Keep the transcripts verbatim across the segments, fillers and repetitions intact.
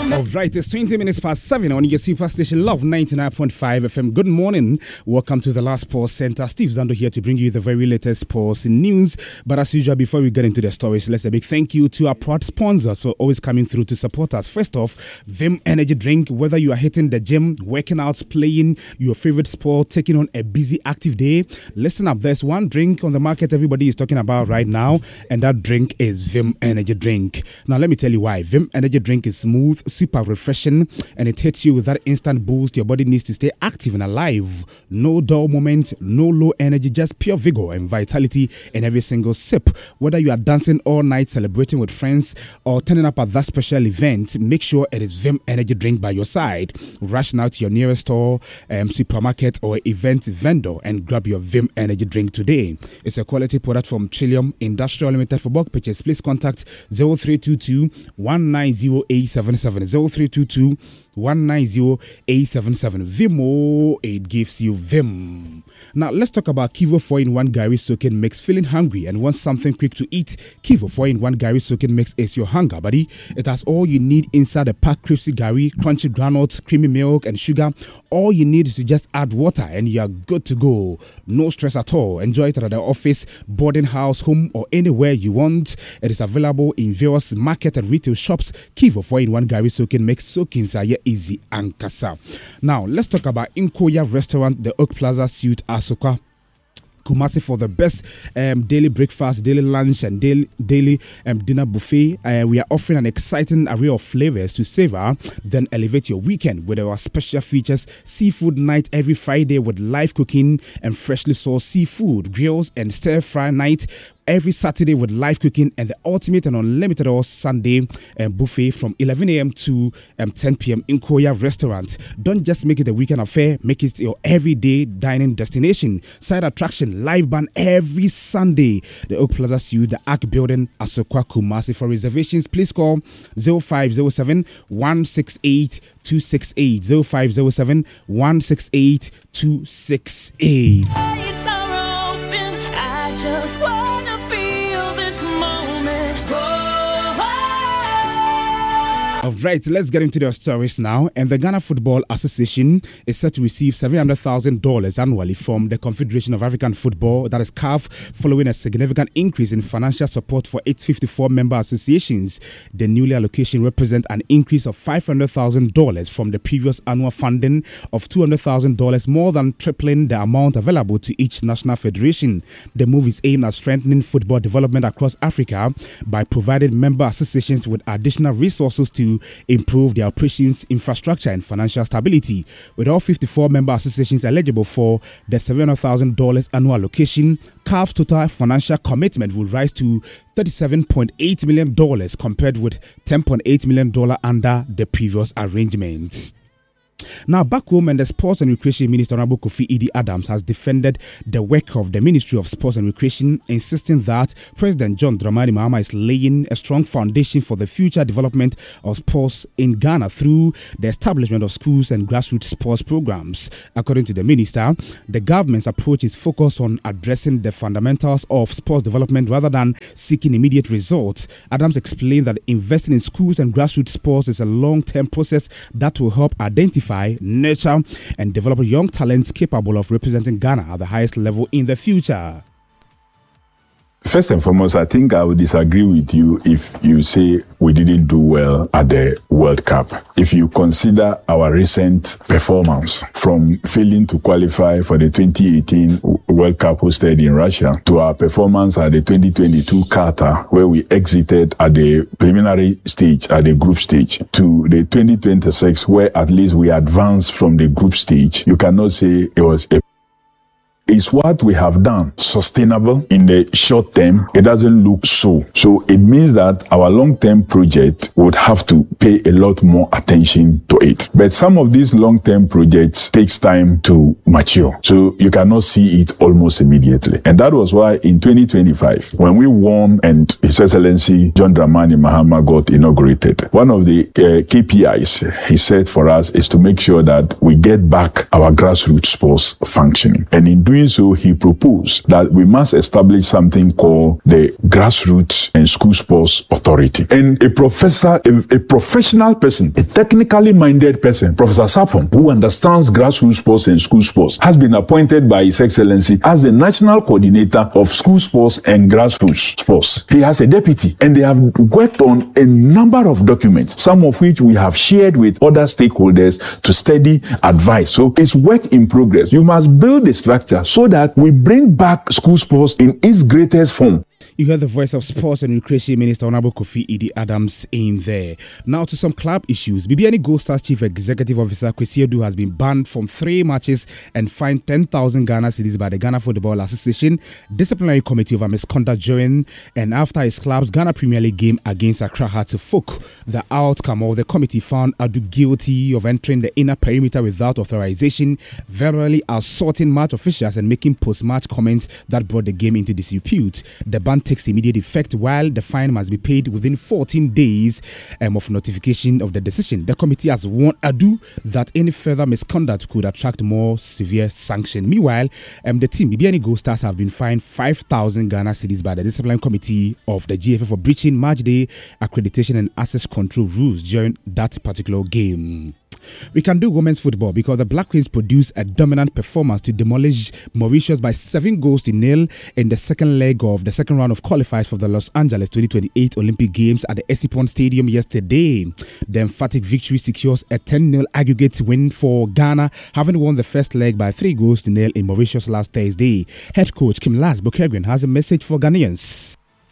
All right, it's twenty minutes past seven on your superstation Love ninety-nine point five F M. Good morning. Welcome to the Last Sports Center. Steve Zando here to bring you the very latest sports news. But as usual, before we get into the stories, let's a big thank you to our proud sponsors for always coming through to support us. First off, Vim Energy Drink. Whether you are hitting the gym, working out, playing your favorite sport, taking on a busy, active day, listen up. There's one drink on the market everybody is talking about right now, and that drink is Vim Energy Drink. Now, let me tell you why. Vim Energy Drink is smooth, super refreshing, and it hits you with that instant boost your body needs to stay active and alive. No dull moment, no low energy, just pure vigor and vitality in every single sip. Whether you are dancing all night, celebrating with friends, or turning up at that special event, make sure it is Vim Energy Drink by your side. Rush now to your nearest store, um, supermarket, or event vendor and grab your Vim Energy Drink today. It's a quality product from Trillium Industrial Limited. For bulk purchase, please contact zero three two two, one nine zero eight seven seven, zero three two two, one nine zero eight seven seven. Vimo, it gives you Vim. Now, let's talk about Kivo four in one Gary Soaking Mix. Feeling hungry and want something quick to eat? Kivo four in one Gary Soaking Mix is your hunger, buddy. It has all you need inside a pack: crispy Gary, crunchy granules, creamy milk, and sugar. All you need is to just add water and you're good to go. No stress at all. Enjoy it at the office, boarding house, home, or anywhere you want. It is available in various market and retail shops. Kivo four in one Gary Soaking Mix. Soakings are easy and kasa. Now, let's talk about Nkoya Restaurant, the Oak Plaza Suite, Asokwa, Kumasi, for the best um, daily breakfast, daily lunch, and daily, daily um, dinner buffet. Uh, we are offering an exciting array of flavors to savor, then elevate your weekend with our special features: seafood night every Friday with live cooking and freshly sourced seafood, grills and stir fry night every Saturday with live cooking, and the ultimate and unlimited all Sunday um, buffet from eleven a.m. to um, ten p.m. in Nkoya Restaurant. Don't just make it a weekend affair, make it your everyday dining destination. Side attraction, live band every Sunday. The Oak Plaza Suite, the Arc Building, Asokwa, Kumasi. For reservations, please call zero five zero seven, one six eight, two six eight, zero five zero seven, one six eight, two six eight. Just wanna feel this moment. All right, let's get into the stories now. And the Ghana Football Association is set to receive seven hundred thousand dollars annually from the Confederation of African Football, that is C A F, following a significant increase in financial support for its fifty-four member associations. The newly allocation represents an increase of five hundred thousand dollars from the previous annual funding of two hundred thousand dollars, more than tripling the amount available to each national federation. The move is aimed at strengthening football development across Africa by providing member associations with additional resources to improve their operations, infrastructure, and financial stability. With all fifty-four member associations eligible for the seven hundred thousand dollars annual allocation, C A F's total financial commitment will rise to thirty-seven point eight million dollars compared with ten point eight million dollars under the previous arrangements. Now, back home, and the Sports and Recreation Minister, Honorable Kofi Idi Adams, has defended the work of the Ministry of Sports and Recreation, insisting that President John Dramani Mahama is laying a strong foundation for the future development of sports in Ghana through the establishment of schools and grassroots sports programs. According to the minister, the government's approach is focused on addressing the fundamentals of sports development rather than seeking immediate results. Adams explained that investing in schools and grassroots sports is a long-term process that will help identify, nurture, and develop young talents capable of representing Ghana at the highest level in the future. First and foremost, I think I would disagree with you if you say we didn't do well at the World Cup. If you consider our recent performance, from failing to qualify for the twenty eighteen World Cup hosted in Russia to our performance at the twenty twenty-two Qatar, where we exited at the preliminary stage, at the group stage, to the twenty twenty-six, where at least we advanced from the group stage, you cannot say it was a Is what we have done sustainable in the short term? It doesn't look so. So it means that our long-term project would have to pay a lot more attention to it. But some of these long-term projects takes time to mature. So you cannot see it almost immediately. And that was why in twenty twenty-five, when we won and His Excellency John Dramani Mahama got inaugurated, one of the uh, K P Is he set for us is to make sure that we get back our grassroots sports functioning. And in doing doing so, he proposed that we must establish something called the Grassroots and School Sports Authority. And a professor, a, a professional person, a technically minded person, Professor Sapon, who understands grassroots sports and school sports, has been appointed by His Excellency as the National Coordinator of School Sports and Grassroots Sports. He has a deputy, and they have worked on a number of documents, some of which we have shared with other stakeholders to study advice. So it's work in progress. You must build a structure so that we bring back school sports in its greatest form. You heard the voice of Sports and Recreation Minister Honorable Kofi Idi Adams in there. Now to some club issues. B B N E Gold Stars Chief Executive Officer Kwesi Edu has been banned from three matches and fined ten thousand Ghana cedis by the Ghana Football Association Disciplinary Committee over misconduct during and after his club's Ghana Premier League game against Accra Hearts of Folk. The outcome of the committee found Edu guilty of entering the inner perimeter without authorization, verbally assaulting match officials and making post-match comments that brought the game into disrepute. The ban takes immediate effect, while the fine must be paid within fourteen days um, of notification of the decision. The committee has warned Edu that any further misconduct could attract more severe sanction. Meanwhile, um, the team, B B N E Gold Stars, have been fined five thousand Ghana cedis by the Discipline Committee of the G F F for breaching match day accreditation and access control rules during that particular game. We can do women's football because the Black Queens produced a dominant performance to demolish Mauritius by seven goals to nil in the second leg of the second round of qualifiers for the Los Angeles twenty twenty-eight Olympic Games at the Essipon Stadium yesterday. The emphatic victory secures a ten nil aggregate win for Ghana, having won the first leg by three goals to nil in Mauritius last Thursday. Head coach Kim Las Bokegren has a message for Ghanaians.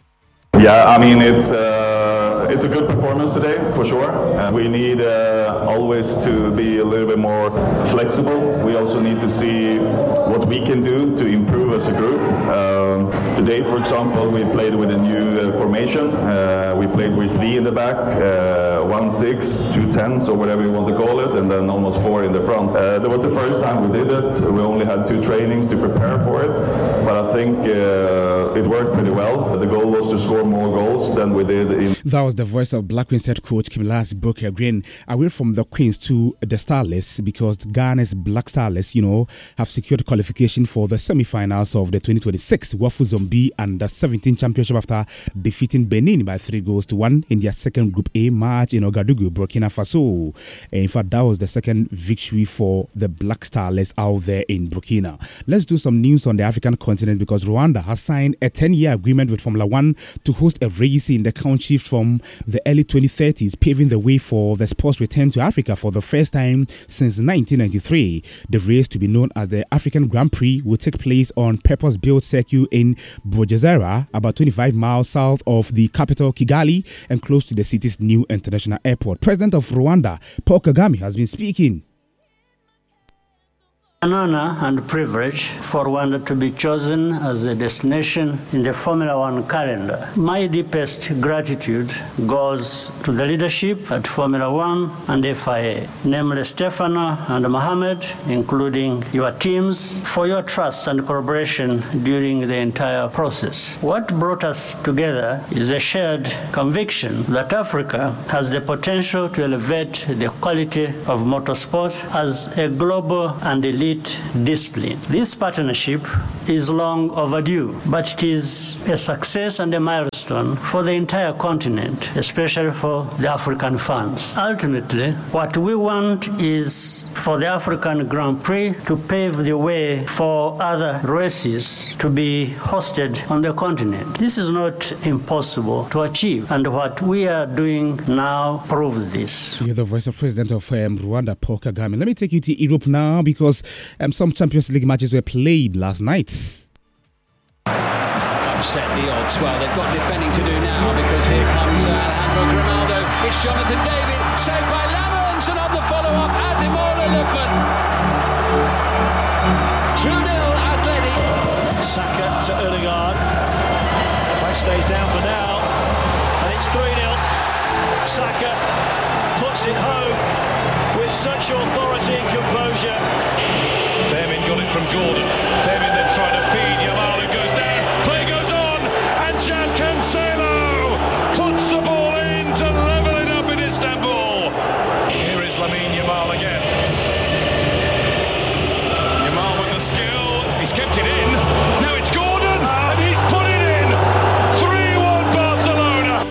Yeah, I mean, it's uh, it's a good performance today, for sure. And we need uh, always to be a little bit more flexible. We also need to see what we can do to improve as a group. Um, today, for example, we played with a new uh, formation. Uh, we played with three in the back, uh, one six, two tens, or whatever you want to call it, and then almost four in the front. Uh, that was the first time we did it. We only had two trainings to prepare for it, but I think uh, it worked pretty well. The goal was to score more goals than we did in. That was the voice of Black Queens head coach Kim Las Bokegren. Away from the Queens to the Starlets, because Ghana's Black Starlets, you know, have secured qualification for the semi-finals of the twenty twenty-six Wafu Zombie Under seventeen Championship after defeating Benin by three goals to one in their second Group A match in Ouagadougou, Burkina Faso. In fact, that was the second victory for the Black Starlets out there in Burkina. Let's do some news on the African continent, because Rwanda has signed a ten-year agreement with Formula One to host a race in the country from the early twenty thirties, paving the way for the sport's return to Africa for the first time since nineteen ninety-three. The race, to be known as the African Grand Prix, will take place on purpose-built circuit in Bugesera, about twenty-five miles south of the capital Kigali and close to the city's new international airport. President of Rwanda, Paul Kagame, has been speaking. An honor and privilege for Rwanda to be chosen as a destination in the Formula One calendar. My deepest gratitude goes to the leadership at Formula One and F I A, namely Stefano and Mohamed, including your teams, for your trust and collaboration during the entire process. What brought us together is a shared conviction that Africa has the potential to elevate the quality of motorsport as a global and elite discipline. This partnership is long overdue, but it is a success and a milestone for the entire continent, especially for the African fans. Ultimately, what we want is for the African Grand Prix to pave the way for other races to be hosted on the continent. This is not impossible to achieve, and what we are doing now proves this. You're the voice of President of um, Rwanda, Paul Kagame. Let me take you to Europe now, because um, some Champions League matches were played last night. Upset the odds. Well, they've got defending to do now, because here comes uh, Alejandro Granado. It's Jonathan David, saved by Lamens, and on the follow-up, Ademola Lookman. two nil Atleti. Saka to Ødegaard. Play stays down for now, and it's three nil. Saka puts it home with such authority and composure. Fairman got it from Gordon. Fairman then trying to feed Yamal, who goes down. Play goes on, and Jan Cancelo puts the ball in to level it up in Istanbul. Here is Lamine Yamal again. Yamal with the skill. He's kept it in. Now it's Gordon, and he's put it in. three one Barcelona.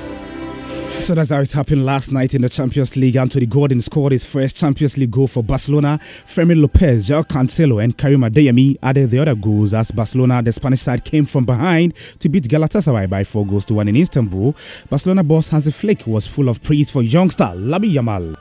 So that's how it happened last night in the Champions League. Anthony Gordon scored his first Champions League goal for Barcelona. Fermin Lopez, João Cancelo and Karim Adeyemi added the other goals as Barcelona, the Spanish side, came from behind to beat Galatasaray by four goals to one in Istanbul. Barcelona boss Hansi Flick was full of praise for youngster Lamine Yamal.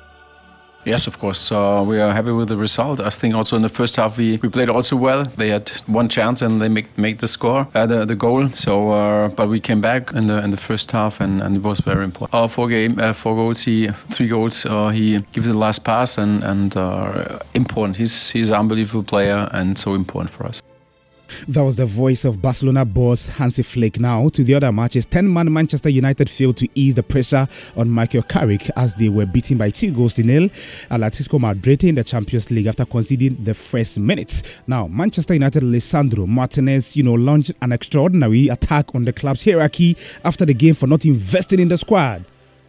Yes, of course. Uh, we are happy with the result. I think also in the first half we, we played also well. They had one chance and they make make the score, uh, the the goal. So, uh, but we came back in the in the first half and, and it was very important. Uh, four game, uh, four goals. He three goals. Uh, he gives the last pass and and uh, important. He's he's an unbelievable player and so important for us. That was the voice of Barcelona boss Hansi Flick. Now to the other matches. ten-man Manchester United failed to ease the pressure on Michael Carrick as they were beaten by two goals to nil. Atletico Madrid in the Champions League after conceding the first minute. Now Manchester United Lisandro Martinez, you know, launched an extraordinary attack on the club's hierarchy after the game for not investing in the squad.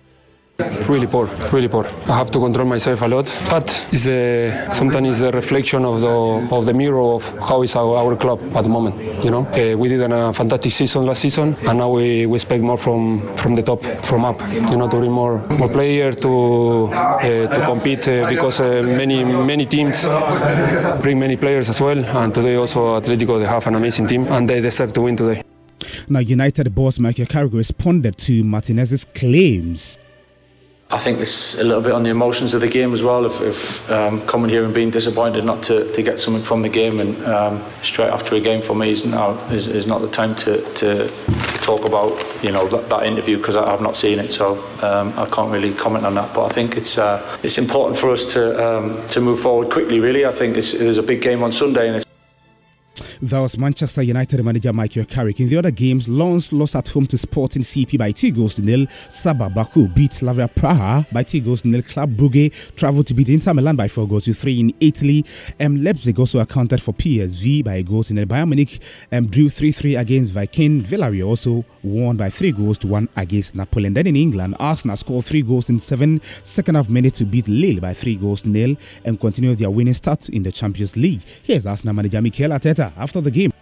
Really poor, really poor. I have to control myself a lot, but it's a, sometimes it's a reflection of the of the mirror of how is our, our club at the moment. You know, uh, we did a fantastic season last season, and now we, we expect more from, from the top, from up. You know, to bring more more players to uh, to compete uh, because uh, many many teams bring many players as well, and today also Atletico, they have an amazing team and they deserve to win today. Now United boss Michael Carrick responded to Martinez's claims. I think it's a little bit on the emotions of the game as well. If, if um, coming here and being disappointed not to, to get something from the game, and um, straight after a game for me is now is, is not the time to, to, to talk about you know that, that interview because I have not seen it, so um, I can't really comment on that. But I think it's uh, it's important for us to um, to move forward quickly. Really, I think it's, there's a big game on Sunday, and it's That was Manchester United manager Michael Carrick. In the other games, Lens lost at home to Sporting C P by two goals to nil. Sabah Baku beat Slavia Praha by two goals to nil. Club Brugge travelled to beat Inter Milan by four goals to three in Italy. Um, Leipzig also accounted for P S V by a goal to nil. Bayern Munich um, drew three three against Viking. Villarreal also won by three goals to one against Napoli. And then in England, Arsenal scored three goals in seven second half minutes to beat Lille by three goals to nil and continue their winning start in the Champions League. Here's Arsenal manager Mikel Arteta after the game.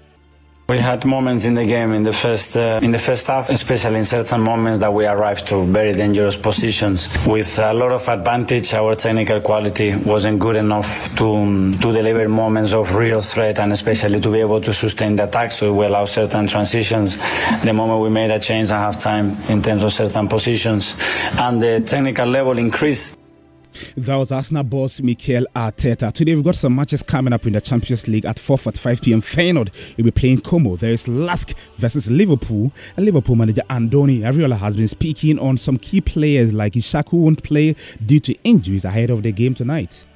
We had moments in the game in the first uh, in the first half, especially in certain moments that we arrived to very dangerous positions with a lot of advantage. Our technical quality wasn't good enough to um, to deliver moments of real threat and especially to be able to sustain the attack. So we allowed certain transitions. The moment we made a change at half time in terms of certain positions, and the technical level increased. That was Arsenal boss Mikel Arteta. Today we've got some matches coming up in the Champions League at four forty-five p.m. Feyenoord will be playing Como. There is Lask versus Liverpool, and Liverpool manager Andoni Ariola has been speaking on some key players like Ishak, who won't play due to injuries ahead of the game tonight.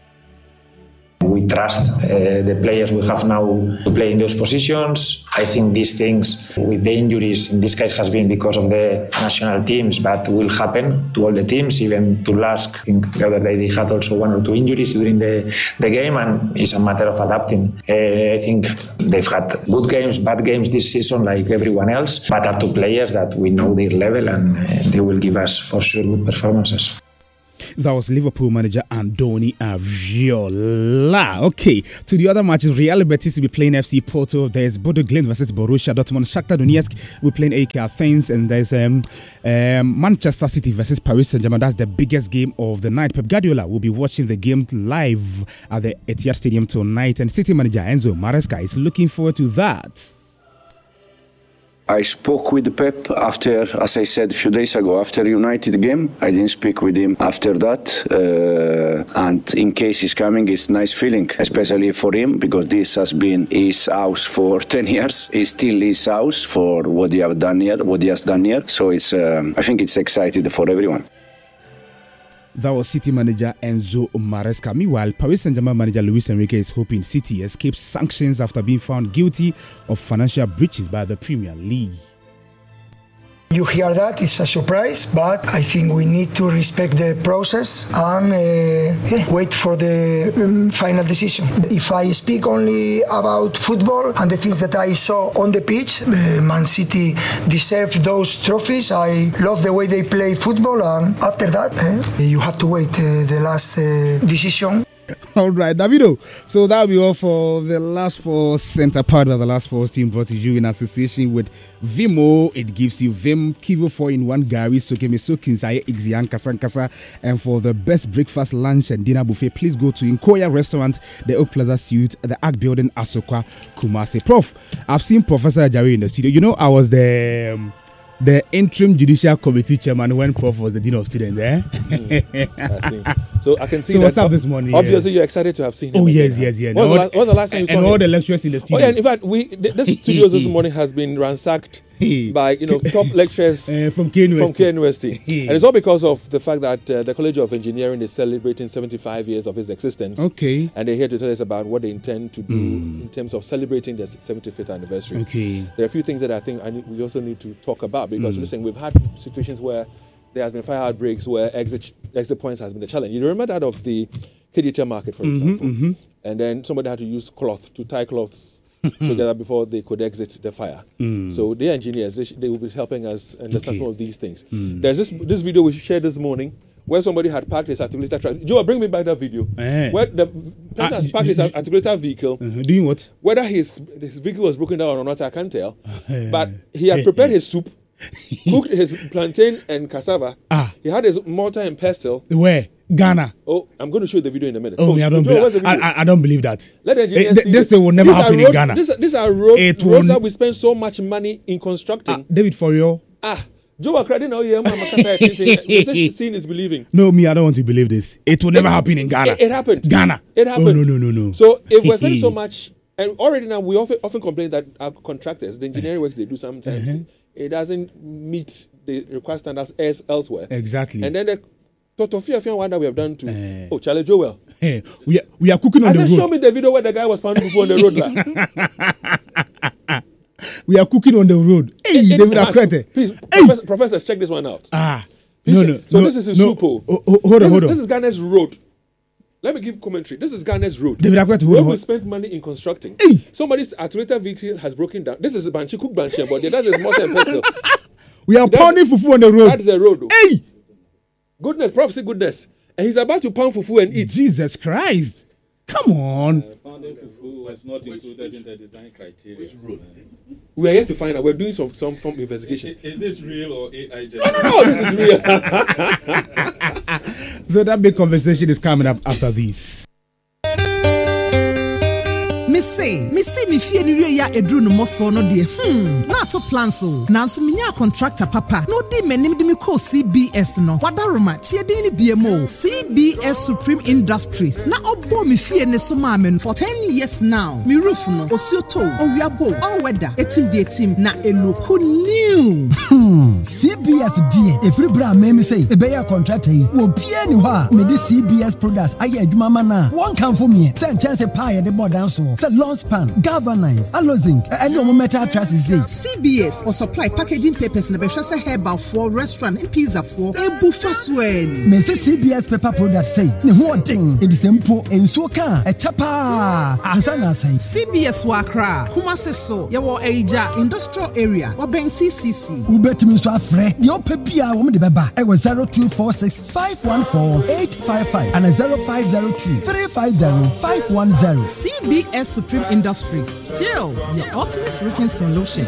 We trust uh, the players we have now to play in those positions. I think these things with the injuries in this case has been because of the national teams, but will happen to all the teams, even to Lask. I think the other day they had also one or two injuries during the, the game, and it's a matter of adapting. Uh, I think they've had good games, bad games this season like everyone else, but are two players that we know their level and uh, they will give us for sure good performances. That was Liverpool manager Andoni Ariola. Okay, to the other matches, Real Betis will be playing F C Porto. There's Bodo Glimt versus Borussia Dortmund. Shakhtar Donetsk will be playing A K Athens, and there's um, um, Manchester City versus Paris Saint-Germain. That's the biggest game of the night. Pep Guardiola will be watching the game live at the Etihad Stadium tonight, and City manager Enzo Maresca is looking forward to that. I spoke with Pep after, as I said a few days ago, after United game. I didn't speak with him after that. Uh, and in case he's coming, it's a nice feeling, especially for him, because this has been his house for ten years. It's still his house for what he have done here, what he has done here. So it's, um, I think it's exciting for everyone. That was City manager Enzo Maresca. Meanwhile, Paris Saint-Germain manager Luis Enrique is hoping City escapes sanctions after being found guilty of financial breaches by the Premier League. You hear that, it's a surprise, but I think we need to respect the process and uh, yeah, wait for the um, final decision. If I speak only about football and the things that I saw on the pitch, uh, Man City deserve those trophies. I love the way they play football, and after that, uh, you have to wait uh, the last uh, decision. All right, Davido. So that'll be all for the last four center part of the last four team brought to you in association with Vimo. It gives you Vim Kivo four in one Gary so give me so Kinsaye Ixian Kasankasa. And for the best breakfast, lunch, and dinner buffet, please go to Inkoya Restaurant, the Oak Plaza Suite, the Arc Building, Asokwa, Kumasi. Prof, I've seen Professor Ajari in the studio. You know, I was the um, the interim judicial committee chairman when Prof was the dean of students. Eh? Mm, I see. So I can see. So that what's up this morning? Obviously, yeah. you're excited to have seen him. Oh yes, again. yes, yes. When was, the last, when was the last time you saw and him? all the lecturers in the studio. Oh yeah, in fact, we th- this studio this morning has been ransacked by you know top lecturers uh, from K University. From K University, and it's all because of the fact that uh, the College of Engineering is celebrating seventy-five years of its existence. Okay, and they're here to tell us about what they intend to do mm. in terms of celebrating their seventy-fifth anniversary. Okay, there are a few things that I think I need, we also need to talk about because mm. listen, we've had situations where there has been fire outbreaks where exit exit points has been a challenge. You remember that of the K D T market, for mm-hmm, example, mm-hmm. and then somebody had to use cloth to tie cloths together before they could exit the fire. Mm. So the engineers, they, sh- they will be helping us understand Okay. some of these things. Mm. There's this this video we shared this morning where somebody had parked his articulator truck. Joe, bring me back that video. Eh. Where the person Ah, has parked his articulator vehicle. Uh-huh. Doing what? Whether his his vehicle was broken down or not, I can't tell. But he had prepared his soup, cooked his plantain and cassava. Ah. He had his mortar and pestle. Where? Ghana. Oh, I'm going to show you the video in a minute. Oh, me, I don't Joe, believe. where's the I, video? I, I don't believe that. Let the engineers Eh, th- see this the- thing will never these are happen in roads- Ghana. These are, these are road, It roads won't- that we spend so much money in constructing. Ah, David, for you. Ah, Joe, I didn't know you. Mama, seeing is believing. No, me, I don't want to believe this. It will never It- happen in Ghana. It, it happened. Ghana. It happened. Oh, no, no, no, no. So if we're spending so much, and already now we often often complain that our contractors, the engineering works they do sometimes, Uh-huh. it doesn't meet the required standards as elsewhere. Exactly. And then the total fear fear one that we have done to oh Charlie Joel. Hey, we are, we are cooking on I the said, road. show me the video where the guy was pounding before on the road. Like. We are cooking on the road. Hey, It- it- David ah, Akwete. Please, professor, professors, check this one out. Ah, Please no, check- no. So no, this is his no. Supo. Oh, oh, hold on, this hold is, on. This is Ghana's road. Let me give commentary. This is Ghana's road. David Akwete, hold road on. we spent money in constructing. Hey. Somebody's articulator vehicle has broken down. This is a Banshee cook Banshee, but that is mortar and pestle. We are That- pounding fufu on the road. That's the road. Though. Hey, Goodness, prophecy, goodness. And he's about to pound fufu and eat. Jesus Christ. Come on. Pounding fufu was not included in the design criteria. Which road? We are yet to find out. We're doing some some form of investigations. Is, is this real or A I No, no, no, this is real. So that big conversation is coming up after this. Me say, me say me fie ni wie ya edru no moso no de. Hmm, na to plan so. Na so me nya contractor papa. No di menim de me call C B S no. Wadaroma tie din ni B M O. C B S Supreme Industries. Na obo me fie ne so ma me for ten years now. Me roof no osioto, owiabo, all weather. Etim de etim na eloku new. Hmm, C B S D. Every bra me me say, e be ya contractor yi. Wo bia ni ho a me di C B S products aye adwuma ma na. One can for me. Say chance pie de board dan so. Say long span, galvanize, alozing, and no metal trusses. C B S or supply packaging papers na behwɛ sɛ herbal for restaurant and pizza for ebu faswen. Me say C B S paper products say ne ho odin. It is simple enso ka e chapa. Ansa na say C B S wa Accra, Kumasi so, yawo Eija industrial area, waben C C C. Ubetimi so afre. The ope bia wo me de beba. E was zero two four six five one four eight five five and zero five zero two three five zero five one zero. C B S Supreme Industries, still the ultimate roofing solution.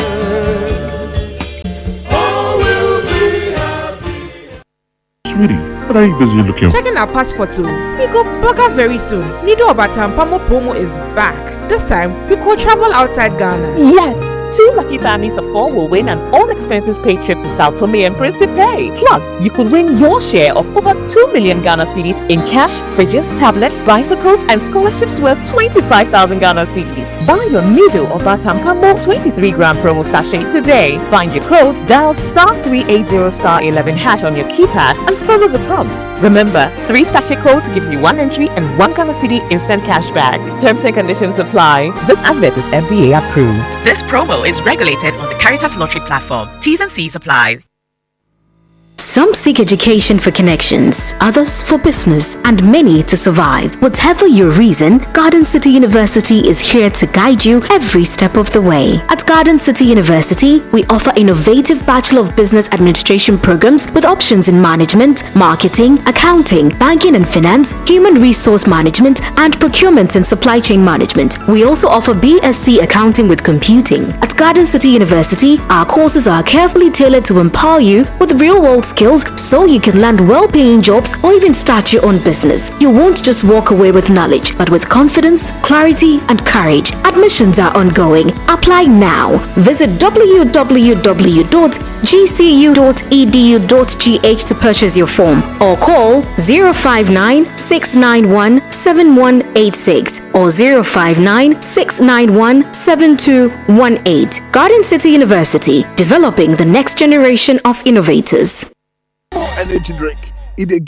Sweetie, what are you busy looking for? Checking our passport too. We go burger very soon. Nido Obatampamo promo is back. This time, we could travel outside Ghana. Yes! Two lucky families of four will win an all-expenses paid trip to Sao Tome and Principe. Plus, you could win your share of over two million Ghana cedis in cash, fridges, tablets, bicycles, and scholarships worth twenty-five thousand Ghana cedis. Buy your Nido Obatampamo twenty-three gram promo sachet today. Find your code, dial star three eight zero star eleven hash on your keypad, and follow the prompts. Remember, three sachet codes gives you one entry and one Ghana cedi instant cash back. Terms and conditions apply. This advert is F D A approved. This promo is regulated on the Caritas Lottery platform. T's and C's apply. Some seek education for connections, others for business, and many to survive. Whatever your reason, Garden City University is here to guide you every step of the way. At Garden City University, we offer innovative Bachelor of Business Administration programs with options in management, marketing, accounting, banking and finance, human resource management, and procurement and supply chain management. We also offer B S c Accounting with computing. At Garden City University, our courses are carefully tailored to empower you with real-world skills so you can land well-paying jobs or even start your own business. You won't just walk away with knowledge, but with confidence, clarity, and courage. Admissions are ongoing. Apply now. Visit w w w dot g c u dot e d u dot g h to purchase your form or call zero five nine, six nine one, seven one eight six or zero five nine, six nine one, seven two one eight. Garden City University, developing the next generation of innovators. Energy drink. It